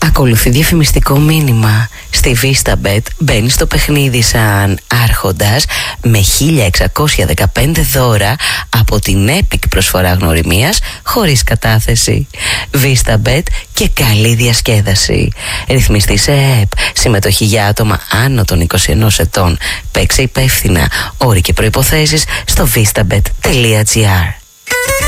Ακολουθεί διαφημιστικό μήνυμα. Στη VistaBet μπαίνει στο παιχνίδι σαν άρχοντας με 1.615 δώρα από την Epic προσφορά γνωριμίας χωρίς κατάθεση. VistaBet και καλή διασκέδαση. Ρυθμιστή σε ΕΕΠ. Συμμετοχή για άτομα άνω των 21 ετών. Παίξε υπεύθυνα. Όροι και προϋποθέσεις στο vistabet.gr.